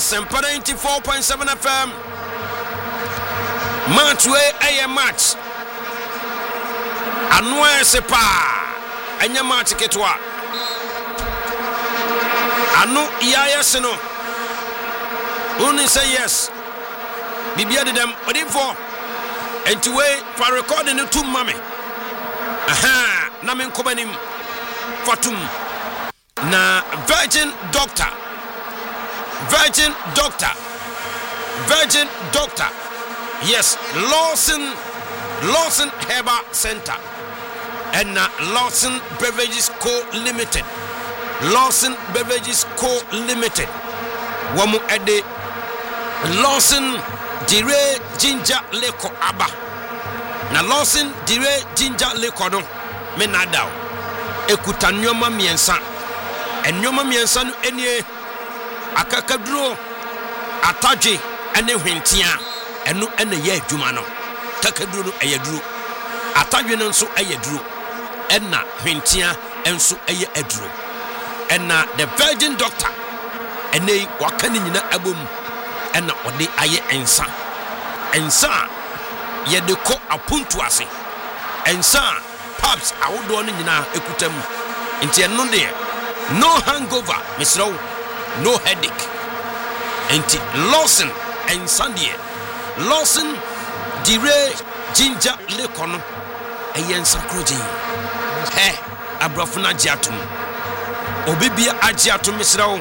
Asempa 94.7 FM. Match way a match. Anwa sepa. Anya match ketwa. Anu iya seno. Only say yes. Bibia de dem odifo. Enti we for recording the two mame. Aha, na men kobanim fatum na Virgin Doctor. Yes, Lawson Herbal Center and Lawson Beverages Co Limited. Lawson Beverages Co Limited. Wamu ede Lawson Dire Ginger Leko Aba. Na Lawson Dire Ginger Leko no me nadao. Ekuta nyoma miensa. Enyoma miensa no enie akakaduro ataje ene hwentia enu ene ye adwuma no kakaduro no eyaduro ataje no nso eyaduro enna hwentia enso eye aduro enna the Virgin Doctor ene wakani nyina abom enna ode aye ensa ye de ko apuntu ase ensa pubs awodo no nyina ekutam nti eno de no hangover misro no headache. Enti Lawson and Sunday. Lawson Dire Ginger Lekono. Ayen sakroji. He abrafuna jiatum. Obibia ajiatum misrao.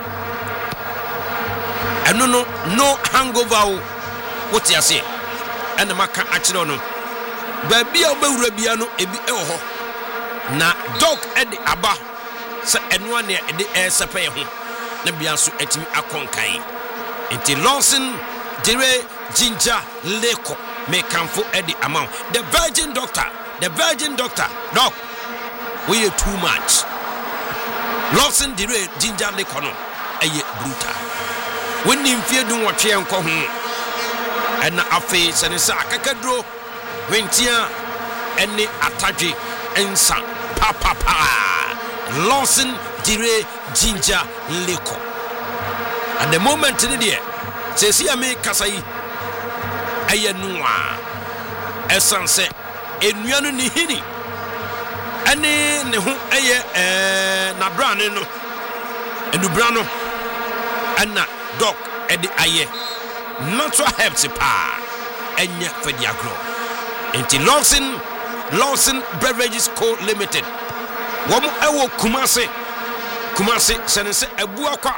Eno no hangover. What you say? And the maka achirono. Baby obewura bia no ebi eho. Na dog edi aba. Sa enwa ne edi esepe ho. Na bianso etimi akonkai enti Lawson Dire Ginger Leko me kamfo edi amount the Virgin Doctor dog we are too much. Lawson Dire Ginger Leko no eye brutal when nim fie dun wotwe enko ho ena afi senesa akakadro wentia ene atadwe ensa papa Lawson Dire Ginger Leko. At the moment in the year, says here me kasai ayenua essence enuanu ni hini ane ne ho eye na brane no enubrano ana doc edi aye natural herbs pa enye fediagro enti Lawson Beverages Co Limited womu ewo Kumasi sense ebuakwa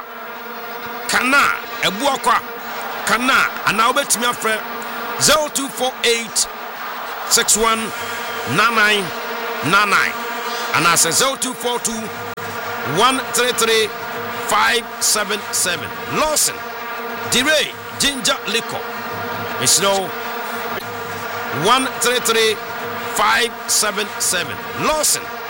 kana ana obetimi afre 0248 6199 ana se 0242 133 577 Lawson Dire Ginger Leko misno 133 577 Lawson